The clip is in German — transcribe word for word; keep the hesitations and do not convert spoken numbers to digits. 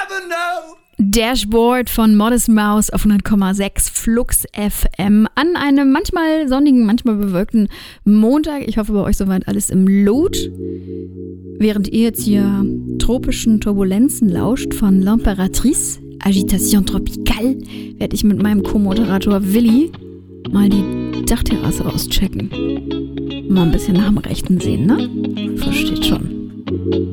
never know. Dashboard von Modest Mouse auf hundert Komma sechs Flux F M an einem manchmal sonnigen, manchmal bewölkten Montag. Ich hoffe, bei euch soweit alles im Lot. Während ihr jetzt hier tropischen Turbulenzen lauscht von L'Impératrice, Agitation Tropicale, werde ich mit meinem Co-Moderator Willi mal die Dachterrasse auschecken. Mal ein bisschen nach dem Rechten sehen, ne? Versteht schon.